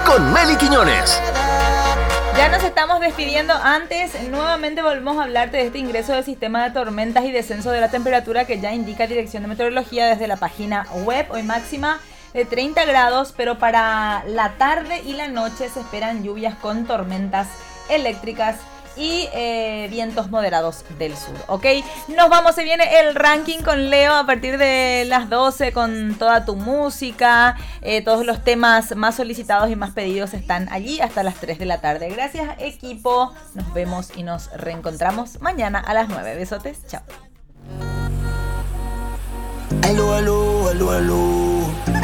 con Meli Quiñones. Ya nos estamos despidiendo. Antes, nuevamente volvemos a hablarte de este ingreso del sistema de tormentas y descenso de la temperatura que ya indica Dirección de Meteorología desde la página web. Hoy máxima de 30 grados, pero para la tarde y la noche se esperan lluvias con tormentas eléctricas y vientos moderados del sur, ¿ok? Nos vamos, se viene el ranking con Leo a partir de las 12 con toda tu música. Todos los temas más solicitados y más pedidos están allí hasta las 3 de la tarde. Gracias, equipo. Nos vemos y nos reencontramos mañana a las 9. Besotes, chao. Aló, aló, aló, aló.